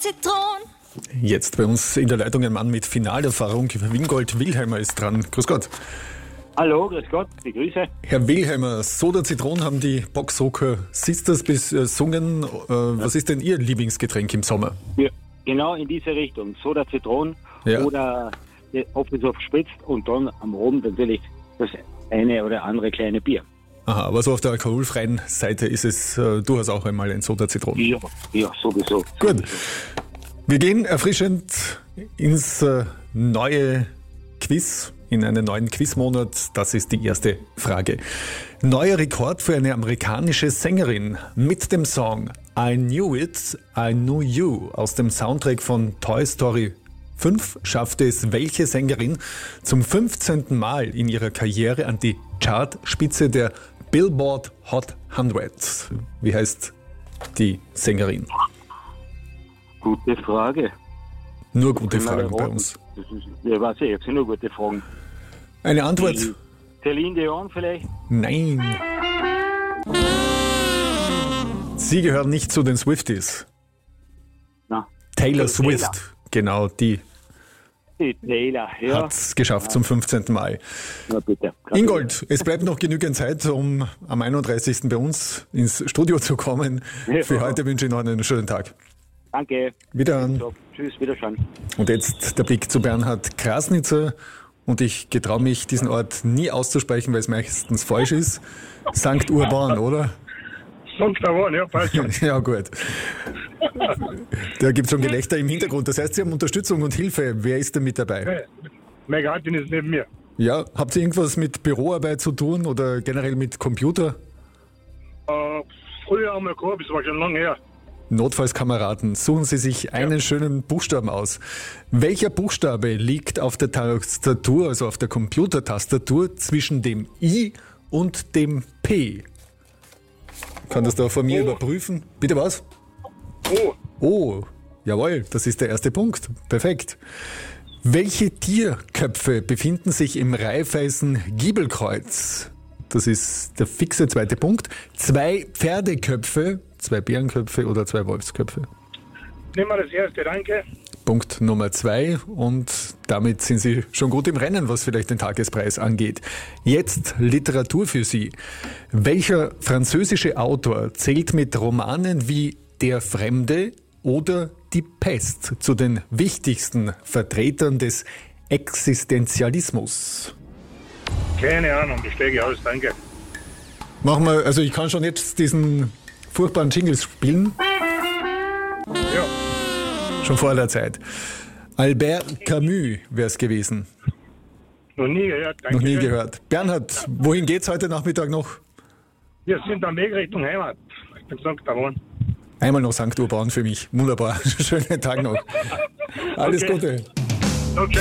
Zitronen. Jetzt bei uns in der Leitung ein Mann mit Finalerfahrung. Wingold Wilhelmer ist dran. Grüß Gott. Hallo, grüß Gott, die Grüße. Herr Wilhelmer, Soda Zitronen haben die Boxrocker Sisters besungen. Was ist denn Ihr Lieblingsgetränk im Sommer? Ja, genau in diese Richtung. Soda Zitronen oder Apfelsaft spritzt und dann am Abend natürlich das eine oder andere kleine Bier. Aha, aber so auf der alkoholfreien Seite ist es durchaus auch einmal ein Soda Zitronen. Ja, sowieso. Gut. Wir gehen erfrischend ins neue Quiz, in einen neuen Quizmonat. Das ist die erste Frage. Neuer Rekord für eine amerikanische Sängerin mit dem Song I Knew It, I Knew You aus dem Soundtrack von Toy Story 5 schaffte es welche Sängerin zum 15. Mal in ihrer Karriere an die Chartspitze der Billboard Hot 100. Wie heißt die Sängerin? Gute Frage. Nur gute Fragen bei uns. Das ist, ja, weiß ich, jetzt sind nur gute Fragen. Eine Antwort? Celine Dion vielleicht? Nein. Sie gehören nicht zu den Swifties. Na. Taylor Swift, genau, die Die Taylor, ja. hat es geschafft zum 15. Mal. Na bitte. Ingold, es bleibt noch genügend Zeit, um am 31. bei uns ins Studio zu kommen. Ja. Für heute wünsche ich noch einen schönen Tag. Danke. Wiederhören. So, tschüss, wiederschauen. Und jetzt der Blick zu Bernhard Krasnitzer. Und ich getraue mich, diesen Ort nie auszusprechen, weil es meistens falsch ist. St. Urban, oder? St. Urban, ja, passt schon. Ja, gut. Da gibt es schon Gelächter im Hintergrund. Das heißt, Sie haben Unterstützung und Hilfe. Wer ist denn mit dabei? Meine Gattin ist neben mir. Ja, habt ihr irgendwas mit Büroarbeit zu tun oder generell mit Computer? Früher haben wir gehabt, das war schon lange her. Notfallskameraden, suchen Sie sich einen schönen Buchstaben aus. Welcher Buchstabe liegt auf der Tastatur, also auf der Computertastatur, zwischen dem I und dem P? Kann das da von mir überprüfen? Bitte was? Oh, jawohl, das ist der erste Punkt. Perfekt. Welche Tierköpfe befinden sich im Raiffeisen-Giebelkreuz? Das ist der fixe zweite Punkt. 2 Pferdeköpfe, 2 Bärenköpfe oder 2 Wolfsköpfe? Nehmen wir das erste, danke. Punkt Nummer 2 und damit sind Sie schon gut im Rennen, was vielleicht den Tagespreis angeht. Jetzt Literatur für Sie. Welcher französische Autor zählt mit Romanen wie Der Fremde oder Die Pest zu den wichtigsten Vertretern des Existenzialismus? Keine Ahnung, das steige ich aus, danke. Machen wir, also ich kann schon jetzt diesen furchtbaren Jingles spielen. Ja, Schon vor der Zeit. Albert Camus wäre es gewesen. noch nie gehört, danke. Noch nie gehört. Bernhard, wohin geht's heute Nachmittag noch? Wir sind am Weg Richtung Heimat. Ich bin St. Urban. Einmal noch St. Urban für mich. Wunderbar. Schönen Tag noch. Alles Okay. Gute. Okay.